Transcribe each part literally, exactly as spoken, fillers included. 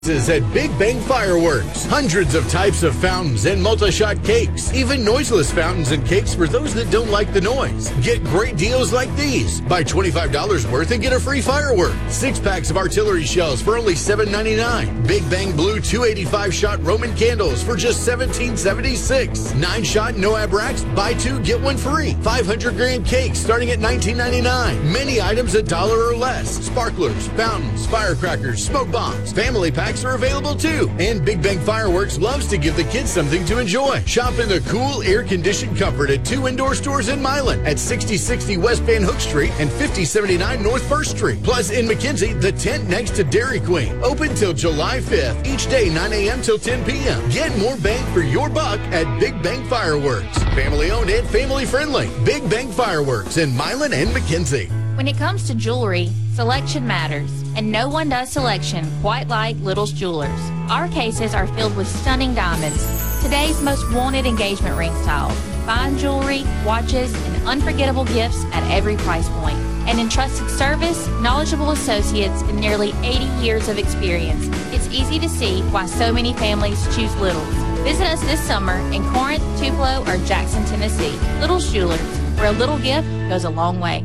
At Big Bang Fireworks. Hundreds of types of fountains and multi-shot cakes. Even noiseless fountains and cakes for those that don't like the noise. Get great deals like these. Buy twenty-five dollars worth and get a free firework. Six packs of artillery shells for only seven ninety-nine. Big Bang Blue two eighty-five shot Roman candles for just seventeen seventy-six. Nine shot Noab racks. Buy two, get one free. five hundred gram cakes starting at nineteen ninety-nine. Many items a dollar or less. Sparklers, fountains, firecrackers, smoke bombs. Family packs are available too. And Big Bang Fireworks loves to give the kids something to enjoy. Shop in the cool, air-conditioned comfort at two indoor stores in Milan at sixty sixty West Van Hook Street and fifty seventy-nine North First Street. Plus in McKenzie, the tent next to Dairy Queen. Open till July fifth. Each day nine a.m. till ten p.m. Get more bang for your buck at Big Bang Fireworks. Family owned and family friendly. Big Bang Fireworks in Milan and McKenzie. When it comes to jewelry, selection matters, and no one does selection quite like Little's Jewelers. Our cases are filled with stunning diamonds, today's most wanted engagement ring styles, fine jewelry, watches, and unforgettable gifts at every price point. And entrusted service, knowledgeable associates, and nearly eighty years of experience. It's easy to see why so many families choose Little's. Visit us this summer in Corinth, Tupelo, or Jackson, Tennessee. Little's Jewelers, where a little gift goes a long way.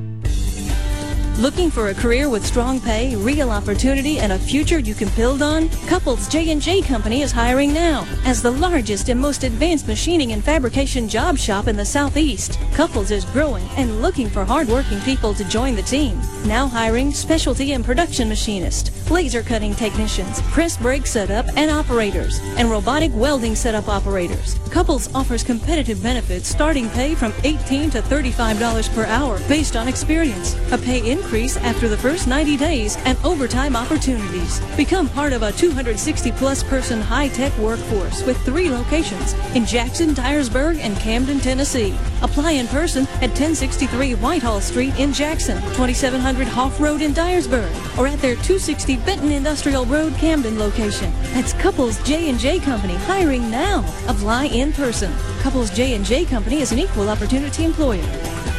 Looking for a career with strong pay, real opportunity, and a future you can build on? Couples J and J Company is hiring now. As the largest and most advanced machining and fabrication job shop in the Southeast, Couples is growing and looking for hardworking people to join the team. Now hiring specialty and production machinists, laser cutting technicians, press brake setup and operators, and robotic welding setup operators. Couples offers competitive benefits starting pay from eighteen to thirty-five dollars per hour based on experience. A pay increase Increase after the first ninety days and overtime opportunities. Become part of a two hundred sixty plus person high-tech workforce with three locations in Jackson, Dyersburg, and Camden, Tennessee. Apply in person at ten sixty-three Whitehall Street in Jackson, twenty-seven hundred Hoff Road in Dyersburg, or at their two sixty Benton Industrial Road, Camden location. That's Couples J and J Company hiring now. Apply in person. Couples J and J Company is an equal opportunity employer.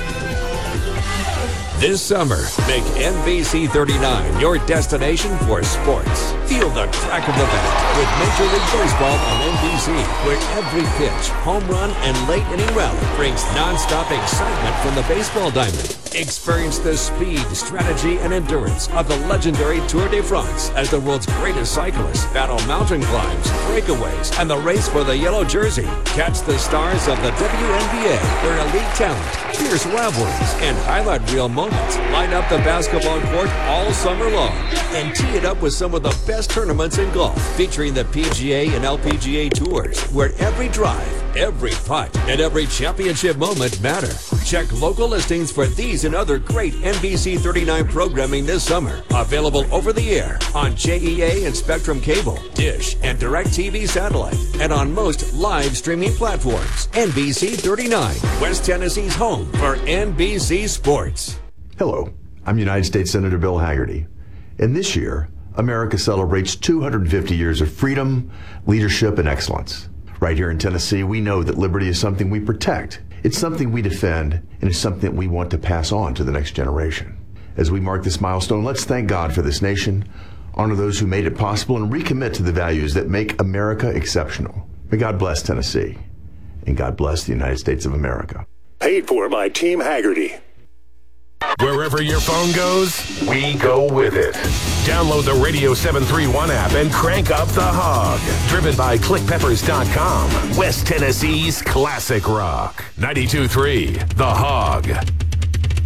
This summer, make N B C thirty-nine your destination for sports. Feel the crack of the bat with Major League Baseball on N B C, where every pitch, home run, and late-inning rally brings nonstop excitement from the baseball diamond. Experience the speed, strategy, and endurance of the legendary Tour de France as the world's greatest cyclists battle mountain climbs, breakaways, and the race for the yellow jersey. Catch the stars of the W N B A, where elite talent, fierce rivalries, and highlight reel moments light up the basketball court all summer long. And tee it up with some of the best tournaments in golf, featuring the P G A and L P G A tours, where every drive, every putt, and every championship moment matter. Check local listings for these and other great N B C thirty-nine programming this summer. Available over the air on J E A and Spectrum Cable, Dish, and DirecTV Satellite, and on most live streaming platforms. N B C thirty-nine, West Tennessee's home for N B C Sports. Hello, I'm United States Senator Bill Hagerty. And this year, America celebrates two hundred fifty years of freedom, leadership, and excellence. Right here in Tennessee, we know that liberty is something we protect. It's something we defend, and it's something we want to pass on to the next generation. As we mark this milestone, let's thank God for this nation, honor those who made it possible, and recommit to the values that make America exceptional. May God bless Tennessee, and God bless the United States of America. Paid for by Team Hagerty. Wherever your phone goes, we go with it. Download the Radio seven thirty-one app and crank up the hog. Driven by click peppers dot com, West Tennessee's classic rock. ninety-two point three The Hog.